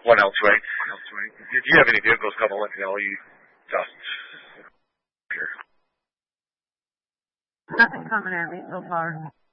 One else, right? If you have any vehicles coming, let me know. You just here. Nothing coming at me so far.